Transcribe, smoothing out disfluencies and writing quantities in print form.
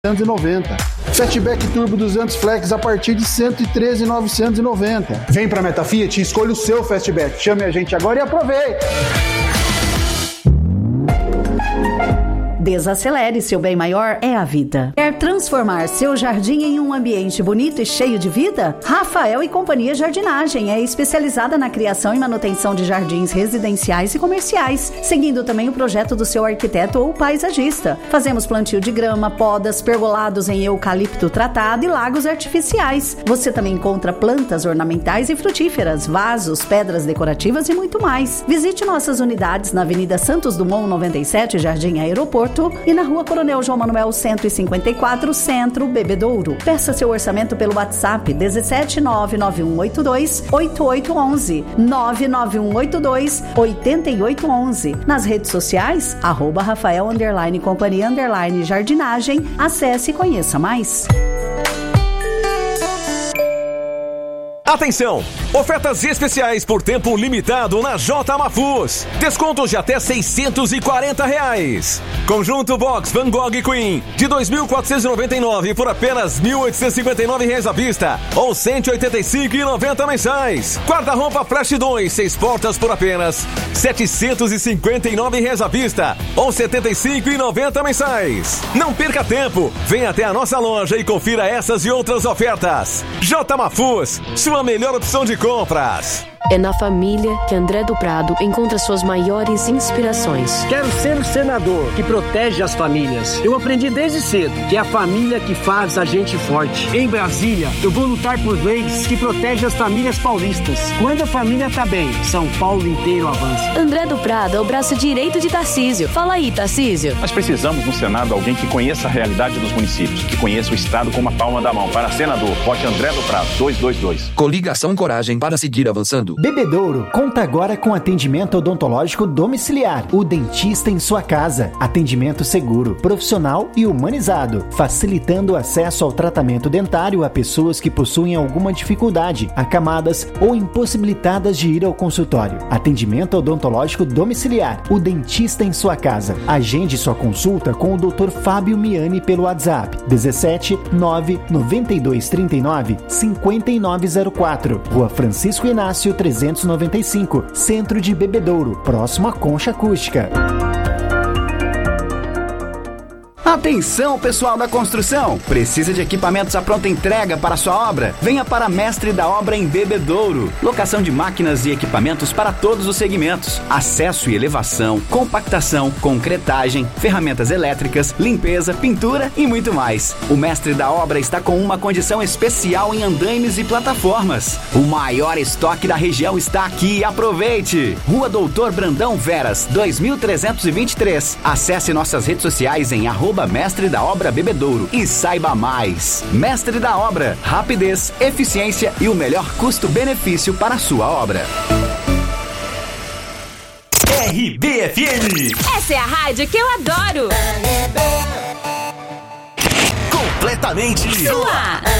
Fastback Turbo 200 Flex a partir de 113.990. Vem pra Meta Fiat e escolha o seu Fastback. Chame a gente agora e aproveite! Desacelere, seu bem maior é a vida. Quer transformar seu jardim em um ambiente bonito e cheio de vida? Rafael e Companhia Jardinagem é especializada na criação e manutenção de jardins residenciais e comerciais, seguindo também o projeto do seu arquiteto ou paisagista. Fazemos plantio de grama, podas, pergolados em eucalipto tratado e lagos artificiais. Você também encontra plantas ornamentais e frutíferas, vasos, pedras decorativas e muito mais. Visite nossas unidades na Avenida Santos Dumont 97, Jardim Aeroporto, e na Rua Coronel João Manuel 154, Centro, Bebedouro. Peça seu orçamento pelo WhatsApp 17 99182 8811 99182 8811. Nas redes sociais, @Rafael_Companhia_Jardinagem. Acesse e conheça mais. Atenção! Ofertas especiais por tempo limitado na J Mafuz. Descontos de até R$640. Conjunto Box Van Gogh Queen de 2.499 por apenas R$1.859 à vista ou R$185,90 mensais. Guarda-roupa Flash 2 6 portas por apenas R$759 à vista ou R$75,90 mensais. Não perca tempo. Venha até a nossa loja e confira essas e outras ofertas. J Mafuz, sua melhor opção de compras. É na família que André do Prado encontra suas maiores inspirações. Quero ser o senador que protege as famílias. Eu aprendi desde cedo que é a família que faz a gente forte. Em Brasília, eu vou lutar por leis que protegem as famílias paulistas. Quando a família tá bem, São Paulo inteiro avança. André do Prado é o braço direito de Tarcísio. Fala aí, Tarcísio. Nós precisamos no Senado alguém que conheça a realidade dos municípios, que conheça o Estado como a palma da mão. Para senador, vote André do Prado, 222. Coligação Coragem para seguir avançando. Bebedouro conta agora com atendimento odontológico domiciliar. O dentista em sua casa. Atendimento seguro, profissional e humanizado, facilitando o acesso ao tratamento dentário a pessoas que possuem alguma dificuldade, acamadas ou impossibilitadas de ir ao consultório. Atendimento odontológico domiciliar. O dentista em sua casa. Agende sua consulta com o Dr. Fábio Miani pelo WhatsApp 17 992 39 5904. Rua Francisco Inácio 395, Centro de Bebedouro, próximo à Concha Acústica. Atenção, pessoal da construção! Precisa de equipamentos à pronta entrega para sua obra? Venha para Mestre da Obra em Bebedouro. Locação de máquinas e equipamentos para todos os segmentos. Acesso e elevação, compactação, concretagem, ferramentas elétricas, limpeza, pintura e muito mais. O Mestre da Obra está com uma condição especial em andaimes e plataformas. O maior estoque da região está aqui. Aproveite! Rua Doutor Brandão Veras, 2323. Acesse nossas redes sociais em @Mestre da Obra Bebedouro e saiba mais. Mestre da Obra, rapidez, eficiência e o melhor custo-benefício para a sua obra. RBFM. Essa é a rádio que eu adoro. Completamente sua.